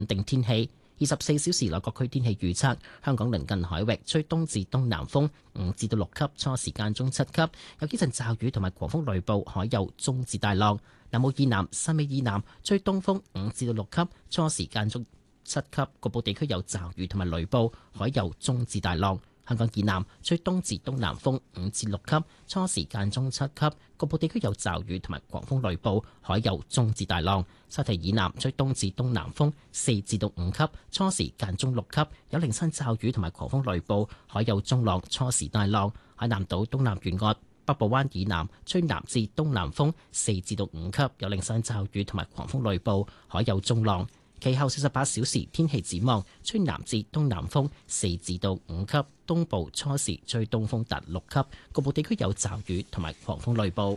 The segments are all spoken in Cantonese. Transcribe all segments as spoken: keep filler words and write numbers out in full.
定天氣。二十四小時內各區天氣預測：香港鄰近海域吹東至東南風五至到六級，初時間中七級，有幾陣驟雨同埋狂風雷暴，海有中至大浪。南澳以南、汕尾以南吹東風五至到六級，初時間中七級，局部地區有驟雨同埋雷暴，海有中至大浪。香港以南吹東至東南風五至六級，初時間中七級，局部地區有驟雨同埋狂風雷暴，海有中至大浪。沙堤以南吹東至東南風四至到五級，初時間中六級，有零星驟雨同埋狂風雷暴，海有中浪，初時大浪。海南島東南沿岸、北部灣以南吹南至東南風四至到五級，有零星驟雨同埋狂風雷暴，海有中浪。其後四十八小時天氣展望，吹南至東南風四至到五級，東部初時吹東風達六級，局部地區有驟雨同埋狂風雷暴。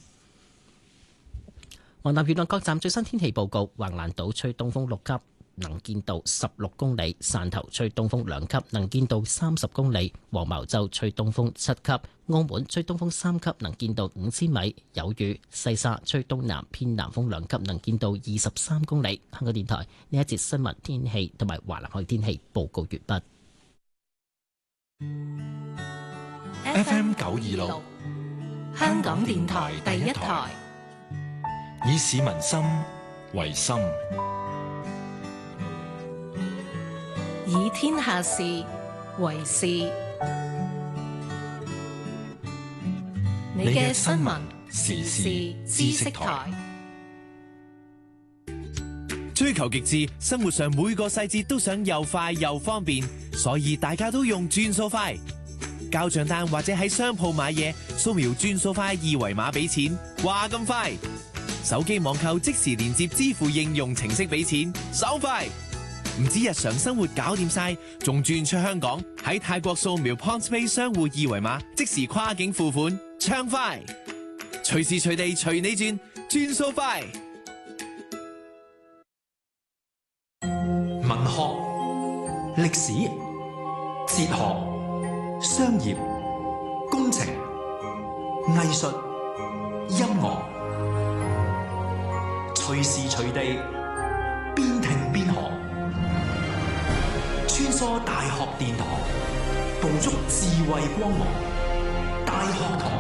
華南沿岸各站最新天氣報告：橫瀾島吹東風六級，能見度十六公里；汕頭吹東風兩級，能見度三十公里；黃茅洲吹東風七級；澳門吹東風三級，能見度五千米，有雨；西沙吹東南偏南風兩級，能見度二十三公里。香港電台呢一節新聞天氣同埋華南海天氣報告完畢。 F M 九二六，香港電台第一台，以市民心為心， 以天下事為事。你嘅新聞時事知識台， 追求極致，生活上每個細節都想又快又方便，所以大家都用轉數快。交賬單或者喺商鋪買嘢，掃描轉數快二維碼俾錢，話咁快。手機網購即時連接支付應用程式俾錢，手快。唔止日常生活搞掂晒，仲轉出香港，喺泰國掃描 PointsPay 商戶二維碼，即時跨境付款，暢快。隨時隨地隨你轉，轉數快。 文學、歷史、哲學、商業、工程、藝術、音樂，隨時隨地邊聽邊學，穿梭大學殿堂，捕捉智慧光芒。大學堂。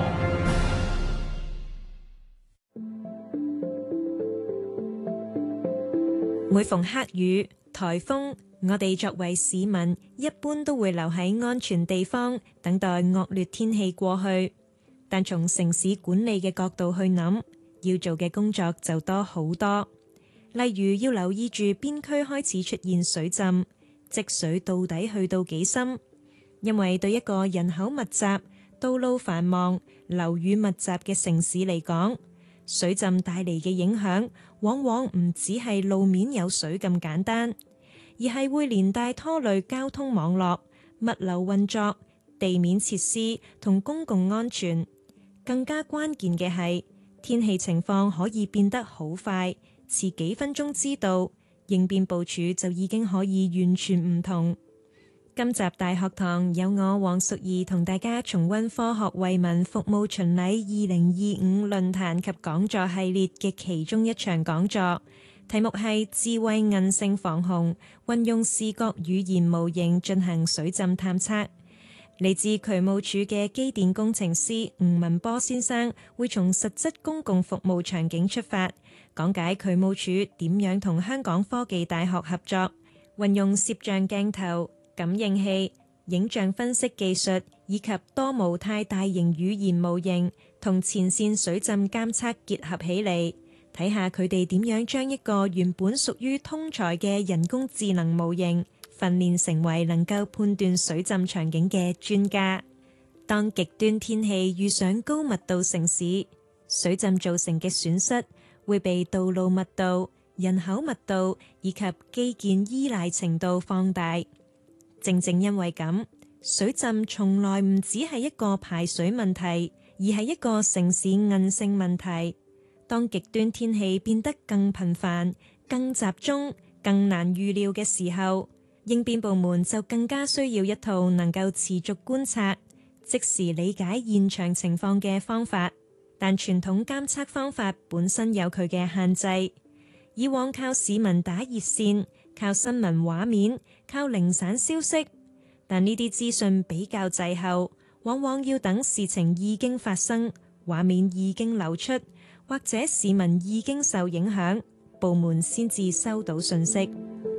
每逢黑雨、颱風，我哋作為市民一般都會留喺安全地方，等待惡劣天氣過去。但從城市管理嘅角度去諗，要做嘅工作就多好多。例如要留意住邊區開始出現水浸，積水到底去到幾深？因為對一個人口密集、道路繁忙、樓宇密集嘅城市嚟講，水浸帶嚟嘅影響往往唔只係路面有水咁簡單，而係會連帶拖累交通網絡、物流運作、地面設施同公共安全。更加關鍵嘅係，天氣情況可以變得好快，遲幾分鐘知道，應變部署就已經可以完全唔同。今集大學堂有我黃淑儀同大家重溫科學為民服務巡禮二零二五論壇及講座系列嘅其中一場講座，題目係智慧韌性防洪，運用視覺語言模型進行水浸探測。嚟自渠務署嘅機電工程師吳文波先生會從實質公共服務場景出發，講解渠務署點樣同香港科技大學合作，運用攝像鏡頭、感應器、影像分析技術以及多模態大型語言模型同前線水浸監測結合起嚟，睇下佢哋點樣將一個原本屬於通才嘅人工智能模型訓練成為能夠判斷水浸場景嘅專家。當極端天氣遇上高密度城市，水浸造成嘅損失會被道路密度、人口密度以及基建依賴程度放大。正正因為咁，水浸從來唔只係一個排水問題，而係一個城市韌性問題。當極端天氣變得更頻繁、更集中、更難預料嘅時候，應變部門就更加需要一套能夠持續觀察、即時理解現場情況嘅方法。但傳統監測方法本身有佢嘅限制，以往靠市民打熱線、 靠新聞畫面，靠零散消息。但呢啲資訊比較滯後，往往要等事情已經發生，畫面已經流出，或者市民已經受影響，部門先至收到訊息。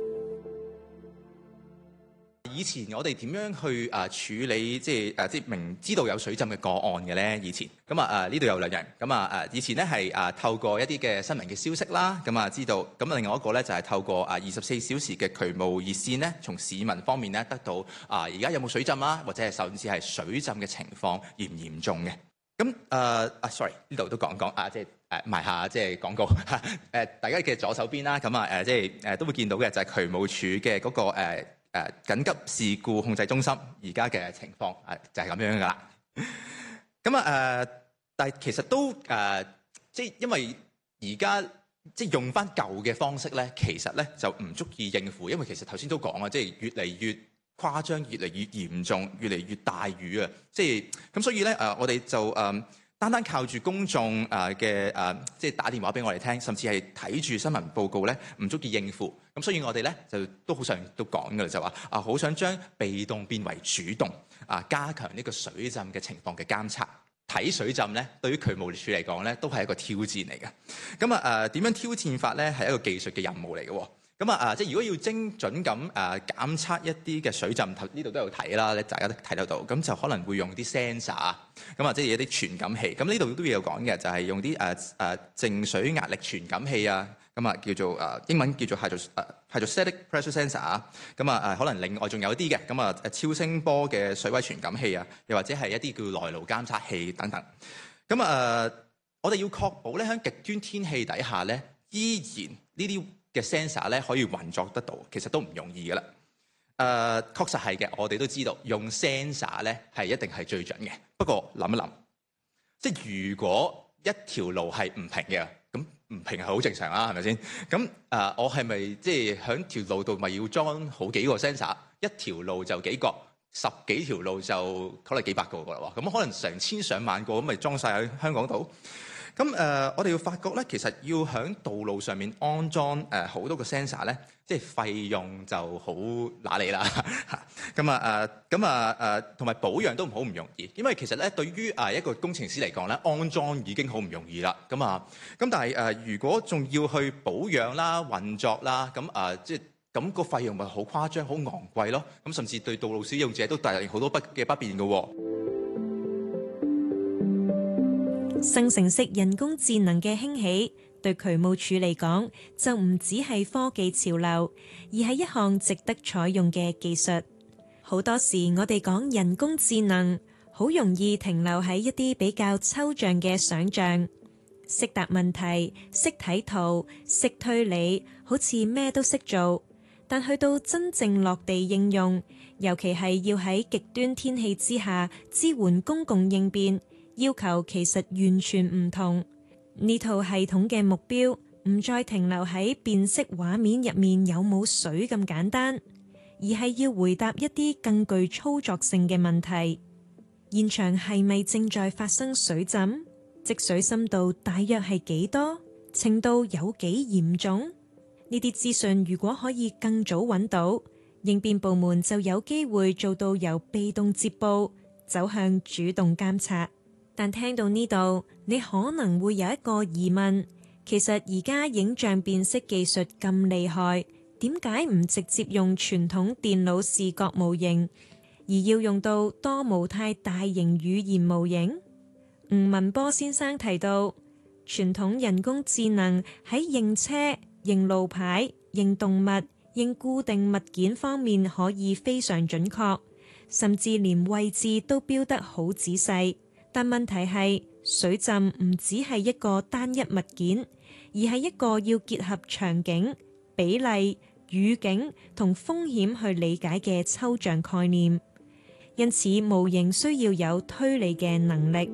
以前我哋點樣去誒處理即係誒即係明知道有水浸嘅個案嘅咧？以前咁啊誒呢度有兩樣咁啊誒以前咧係誒透過一啲嘅新聞嘅消息啦，咁啊知道咁另外一個咧就係透過啊二十四小時嘅渠務熱線咧，從市民方面咧得到啊而家有冇水浸啦，或者係甚至係水浸嘅情況嚴唔嚴重嘅。咁誒啊 sorry 呢度都講講啊即係誒賣下即係廣告誒大家嘅左手邊啦，咁啊誒即係誒都會見到嘅就係渠務署嘅嗰個誒。誒、呃、緊急事故控制中心而家嘅情況啊、呃，就係、是、咁樣噶啦。咁啊誒，但係其實都誒、呃，即係因為而家即係用翻舊嘅方式咧，其實咧就唔足以應付，因為其實頭先都講啊，即係越嚟越誇張、越嚟越嚴重、越嚟越大雨啊，即係咁，所以咧誒、呃，我哋就誒。呃單單靠住公眾誒嘅誒，即係打電話俾我哋聽，甚至係睇住新聞報告咧，唔足以應付。咁所以我哋咧就都好常都講㗎啦，就話啊，好想將被動變為主動，啊，加強呢個水浸嘅情況嘅監測。睇水浸咧，對於渠務署嚟講咧，都係一個挑戰嚟嘅。咁啊誒，點樣挑戰法咧？係一個技術嘅任務嚟嘅。咁啊誒，即係如果要精準咁誒檢測一啲嘅水浸，呢度都有睇啦，大家都睇得到。咁就可能會用啲 sensor，咁啊即係一啲傳感器。咁呢度都有講嘅，就係用啲誒誒靜水壓力傳感器啊。咁啊叫做誒英文叫做 hydro 誒 hydrostatic pressure sensor 啊。咁啊誒可能另外仲有啲嘅，咁啊誒超聲波嘅水位傳感器啊，又或者係一啲叫內爐監測器等等。咁啊我哋要確保咧喺極端天氣底下咧，依然呢啲嘅 sensor 咧可以運作得到，其實都唔容易噶啦。誒、呃，確實係嘅，我哋都知道用 sensor 咧係一定係最準嘅。不過諗一諗，即係如果一條路係唔平嘅，咁唔平係好正常啦，係咪先？咁誒、呃，我係咪即係喺條路度咪要裝好幾個 sensor？一條路就幾個，十幾條路就可能幾百個噶啦喎。咁可能成千上萬個咁咪裝晒喺香港度？咁誒、呃，我哋要發覺咧，其實要喺道路上面安裝誒好、呃、多個 sensor 咧，即係費用就好揦脷啦。咁啊誒，咁啊誒，同埋保養都唔好唔容易，因為其實咧對於誒一個工程師嚟講咧，安裝已經好唔容易啦。咁啊，咁但係誒、呃，如果仲要去保養啦、運作啦，咁啊、呃，即係咁個費用咪好誇張、好昂貴咯。咁甚至對道路使用者都帶嚟好多不嘅不便嘅喎。 生成式人工智能嘅興起，對渠務署嚟講就唔只係科技潮流，而係一項值得採用嘅技術。好多時我哋講人工智能，好容易停留喺一啲比較抽象嘅想像，識答問題、識睇圖、識推理，好似咩都識做。但去到真正落地應用，尤其係要喺極端天氣之下支援公共應變，要求其實完全唔同。呢套系統嘅目標唔再停留喺辨識畫面入面有冇水咁簡單，而係要回答一啲更具操作性嘅問題。現場係咪正在發生水浸？積水深度大約係幾多？程度有幾嚴重？呢啲資訊如果可以更早揾到，應變部門就有機會做到由被動接報走向主動監察。但聽到呢度，你可能會有一個疑問，其實而家影像辨識技術咁厲害，點解唔直接用傳統電腦視覺模型，而要用到多模態大型語言模型？吳文波先生提到，傳統人工智能喺認車、認路牌、認動物、認固定物件方面可以非常準確，甚至連位置都標得好仔細。但問題係，水浸唔只係一個單一物件，而係一個要結合場景、比例、語境同風險去理解嘅抽象概念。因此，模型需要有推理嘅能力。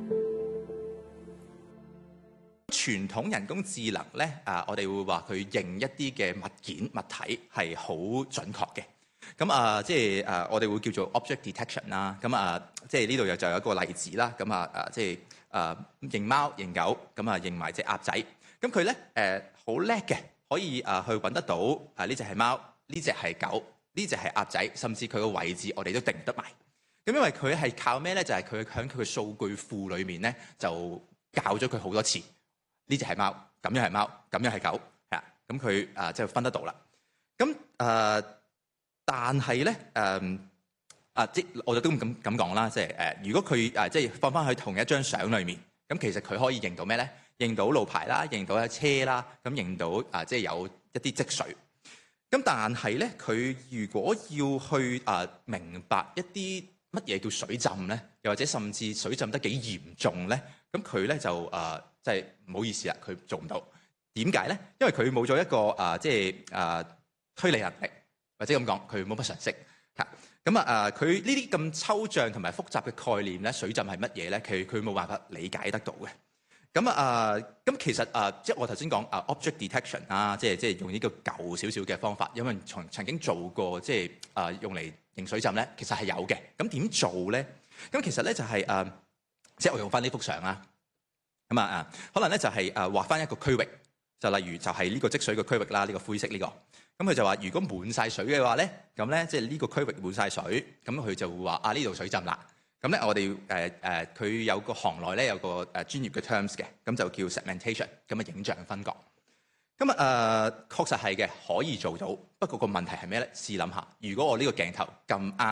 傳統人工智能咧，啊，我哋會話佢認一啲嘅物件物體係好準確嘅。咁啊，即係誒，我哋會叫做 object detection 啦。咁啊，即係呢度又就有一個例子啦。咁啊，誒，即係誒認貓認狗，咁啊認埋隻鴨仔。咁佢咧誒好叻嘅， 可以啊去揾得到啊呢隻係貓，呢隻係狗，呢隻係鴨仔，甚至佢個位置我哋都定得埋。咁因為佢係靠咩咧？就係佢喺佢嘅數據庫裏面咧，就教咗佢好多次。呢隻係貓，咁樣係貓，咁樣係狗，係啊。咁佢啊即係分得到啦。咁誒、呃，但係咧誒啊，即我哋都咁咁講啦，即係誒，如果佢誒、啊、即係放翻去同一張相裏面，咁其實佢可以認到咩咧？認到路牌啦，認到有車啦，咁認到啊，即係有一啲積水。咁但係咧，佢如果要去啊明白一啲乜嘢叫水浸咧，又或者甚至水浸得幾嚴重咧，咁佢咧就啊，即係唔好意思啦，佢做唔到。點解咧？因為佢冇咗一個啊，即係啊推理能力，或者咁講，佢冇乜常識嚇。咁啊誒，佢呢啲咁抽象同埋複雜嘅概念咧，水浸係乜嘢咧？佢佢冇辦法理解得到嘅。咁啊，咁、呃、其實啊、呃，即係我頭先講啊 object detection 啊，即係即係用呢個舊少少嘅方法，因為曾曾經做過，即係啊、呃、用嚟認水浸咧，其實係有嘅。咁點做咧？咁其實咧就係、是、誒、呃，即係我用翻呢幅相啦。咁啊啊，可能咧就係誒畫翻一個區域，就例如就係呢個積水嘅區域啦，呢、這個灰色呢、這個。咁佢就話，如果滿晒水嘅話咧，咁咧即係呢個區域滿晒水，咁佢就會話啊呢度水浸啦。咁咧，我哋誒誒，佢、呃、有個行內咧有個誒專業嘅 terms 嘅，咁就叫 segmentation，咁嘅影像分割。咁啊誒，確實係嘅，可以做到。不過個問題係咩咧？試諗下，如果我呢個鏡頭咁啱。